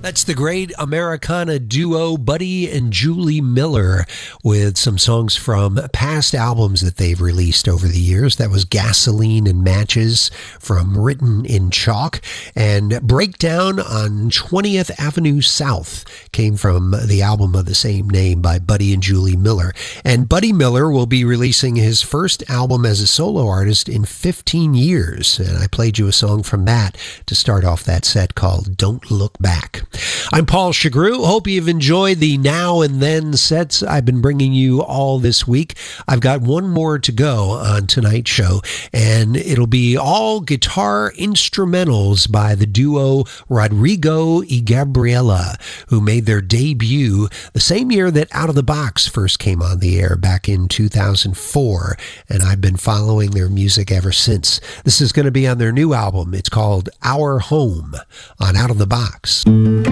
That's the great Americana duo Buddy and Julie Miller with some songs from past albums that they've released over the years. That was Gasoline and Matches from Written in Chalk, and Breakdown on 20th Avenue South came from the album of the same name by Buddy and Julie Miller. And Buddy Miller will be releasing his first album as a solo artist in 15 years, and I played you a song from that to start off that set called Don't Look Back. I'm Paul Chagru. Hope you've enjoyed the Now and Then sets I've been bringing you all this week. I've got one more to go on tonight's show, and it'll be all guitar instrumentals by the duo Rodrigo y Gabriela, who made their debut the same year that Out of the Box first came on the air back in 2004, and I've been following their music ever since. This is going to be on their new album. It's called Our Home on Out of the Box.